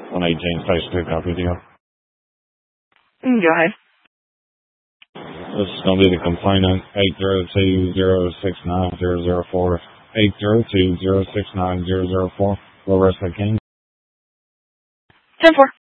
118 Station 2, copy deal. Go ahead. This is going to be the complainant, 802-069-004. 802-069-004. Will rest the king. 10-4.